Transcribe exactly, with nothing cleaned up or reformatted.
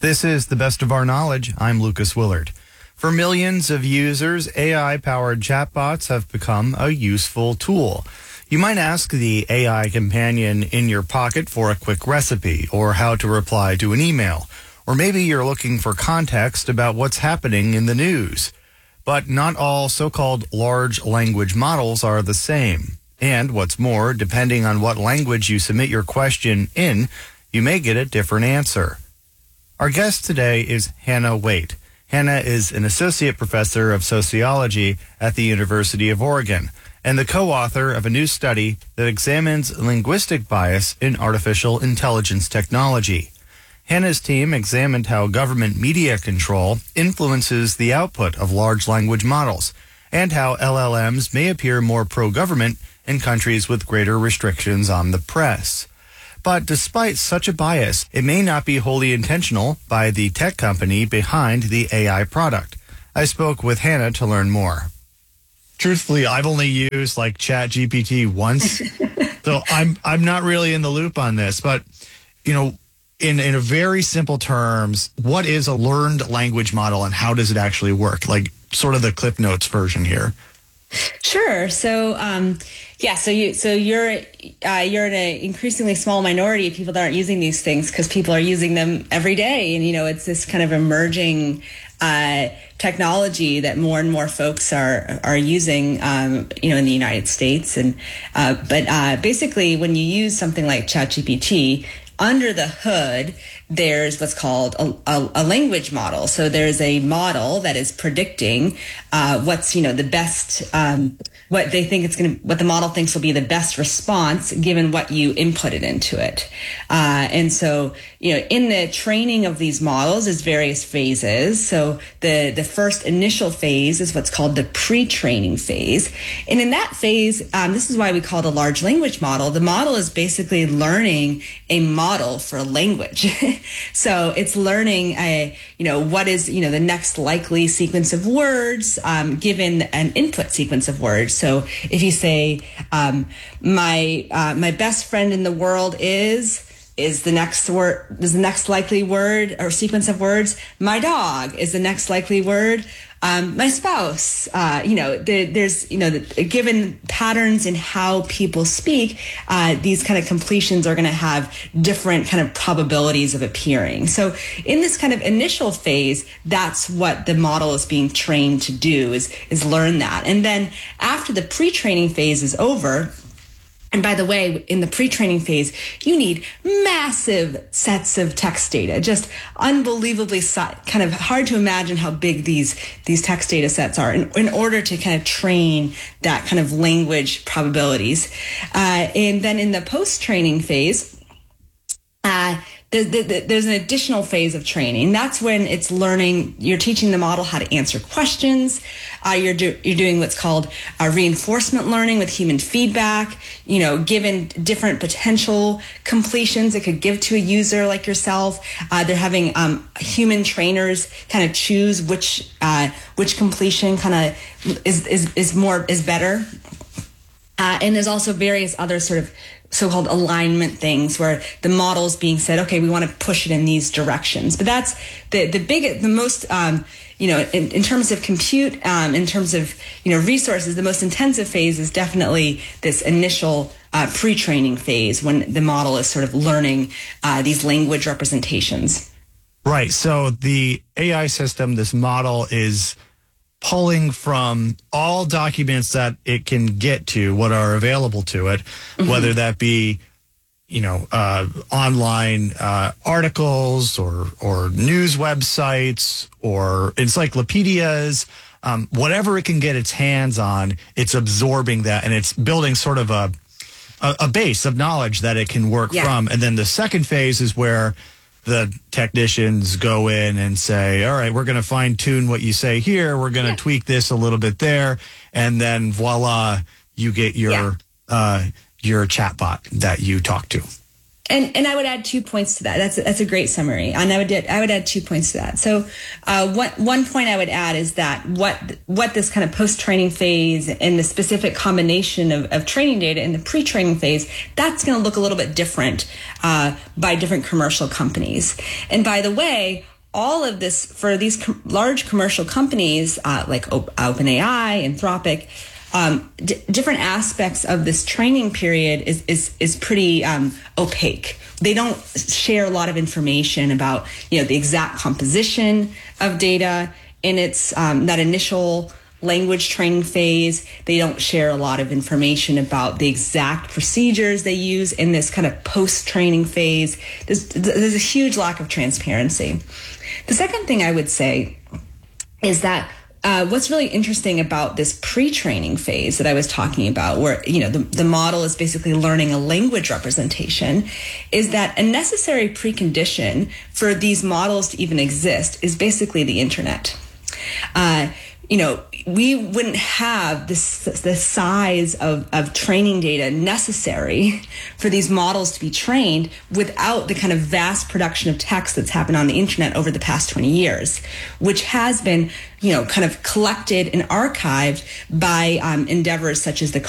This is The Best of Our Knowledge. I'm Lucas Willard. For millions of users, A I-powered chatbots have become a useful tool. You might ask the A I companion in your pocket for a quick recipe or how to reply to an email. Or maybe you're looking for context about what's happening in the news. But not all so-called large language models are the same. And what's more, depending on what language you submit your question in, you may get a different answer. Our guest today is Hannah Waite. Hannah is an associate professor of sociology at the University of Oregon and the co-author of a new study that examines linguistic bias in artificial intelligence technology. Hannah's team examined how government media control influences the output of large language models and how L L Ms may appear more pro-government in countries with greater restrictions on the press. But despite such a bias, it may not be wholly intentional by the tech company behind the A I product. I spoke with Hannah to learn more. Truthfully, I've only used like ChatGPT once, so I'm I'm not really in the loop on this. But, you know, in, in a very simple terms, what is a learned language model and how does it actually work? Like sort of the Cliff Notes version here. Sure. So, um, yeah. So you, so you're, uh, you're in an increasingly small minority of people that aren't using these things because people are using them every day, and you know, it's this kind of emerging uh, technology that more and more folks are are using, um, you know, in the United States. And uh, but uh, basically, when you use something like ChatGPT, under the hood, there's what's called a, a, a language model. So there's a model that is predicting uh, what's, you know, the best, um, what they think it's going to, what the model thinks will be the best response given what you inputted into it. Uh, and so, you know, in the training of these models is various phases. So the, the first initial phase is what's called the pre-training phase. And in that phase, um, this is why we call it a large language model. The model is basically learning a model for a language. So it's learning, a, you know, what is, you know, the next likely sequence of words um, given an input sequence of words. So if you say, um, my uh, my best friend in the world is, is the next word, is the next likely word or sequence of words. My dog is the next likely word. Um, my spouse, uh, you know, the, there's, you know, the, given patterns in how people speak, uh, these kind of completions are going to have different kind of probabilities of appearing. So in this kind of initial phase, that's what the model is being trained to do, is, is learn that. And then after the pre-training phase is over, and by the way, in the pre-training phase, you need massive sets of text data, just unbelievably kind of hard to imagine how big these, these text data sets are in, in order to kind of train that kind of language probabilities. Uh, and then in the post-training phase, uh, the, the, the, there's an additional phase of training. That's when it's learning, you're teaching the model how to answer questions. Uh, you're, do, you're doing what's called uh, reinforcement learning with human feedback, you know, given different potential completions it could give to a user like yourself. Uh, they're having um, human trainers kind of choose which uh, which completion kind of is, is, is more, is better. Uh, and there's also various other sort of so-called alignment things where the model is being said, okay, we want to push it in these directions. But that's the the big, the most, um, you know, in, in terms of compute, um, in terms of, you know, resources, the most intensive phase is definitely this initial uh, pre-training phase when the model is sort of learning uh, these language representations. Right. So the A I system, this model is pulling from all documents that it can get to, what are available to it, mm-hmm. whether that be, you know, uh, online uh, articles or or news websites or encyclopedias, um, whatever it can get its hands on, it's absorbing that and it's building sort of a a, a base of knowledge that it can work yeah. from. And then the second phase is where the technicians go in and say, all right, we're going to fine tune what you say here. We're going to yeah. tweak this a little bit there. And then voila, you get your, yeah. uh, your chatbot that you talk to. And and I would add two points to that. That's a, that's a great summary. And I would I would add two points to that. So uh, one one point I would add is that what what this kind of post training phase and the specific combination of, of training data in the pre training phase, that's going to look a little bit different uh, by different commercial companies. And by the way, all of this for these com- large commercial companies uh, like o- OpenAI, Anthropic, um, d- different aspects of this training period is is is pretty um, opaque. They don't share a lot of information about, you know, the exact composition of data in its um, that initial language training phase. They don't share a lot of information about the exact procedures they use in this kind of post-training phase. There's, there's a huge lack of transparency. The second thing I would say is that uh, what's really interesting about this pre-training phase that I was talking about, where, you know, the, the model is basically learning a language representation, is that a necessary precondition for these models to even exist is basically the internet. Uh, you know, we wouldn't have this the size of, of training data necessary for these models to be trained without the kind of vast production of text that's happened on the internet over the past twenty years, which has been, you know, kind of collected and archived by um, endeavors such as the